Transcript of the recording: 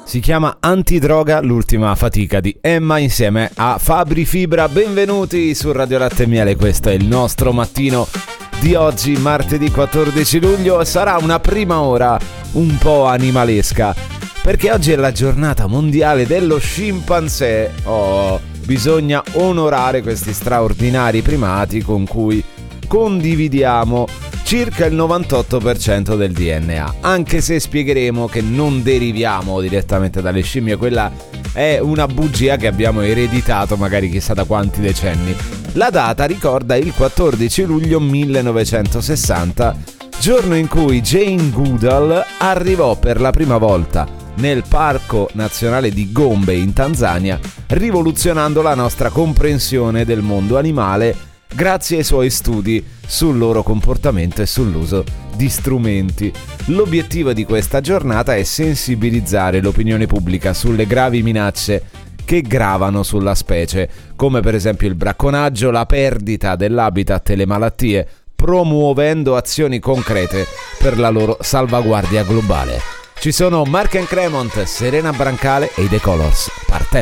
Si chiama Antidroga, l'ultima fatica di Emma insieme a Fabri Fibra. Benvenuti su Radio Latte e Miele, questo è il nostro mattino di oggi, martedì 14 luglio. Sarà una prima ora un po' animalesca, perché oggi è la giornata mondiale dello scimpanzé. Bisogna onorare questi straordinari primati con cui condividiamo circa il 98% del DNA, anche se spiegheremo che non deriviamo direttamente dalle scimmie. Quella è una bugia che abbiamo ereditato magari chissà da quanti decenni. La data ricorda il 14 luglio 1960, giorno in cui Jane Goodall arrivò per la prima volta nel Parco Nazionale di Gombe in Tanzania, rivoluzionando la nostra comprensione del mondo animale grazie ai suoi studi sul loro comportamento e sull'uso di strumenti. L'obiettivo di questa giornata è sensibilizzare l'opinione pubblica sulle gravi minacce che gravano sulla specie, come per esempio il bracconaggio, la perdita dell'habitat e le malattie, promuovendo azioni concrete per la loro salvaguardia globale. Ci sono Mark & Cremont, Serena Brancale e i The Colors. Partenza!